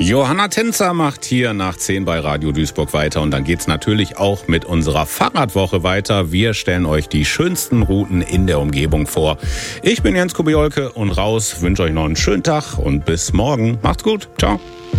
Johanna Tänzer macht hier nach 10 bei Radio Duisburg weiter und dann geht's natürlich auch mit unserer Fahrradwoche weiter. Wir stellen euch die schönsten Routen in der Umgebung vor. Ich bin Jens Kubiolke und raus, wünsche euch noch einen schönen Tag und bis morgen. Macht's gut. Ciao.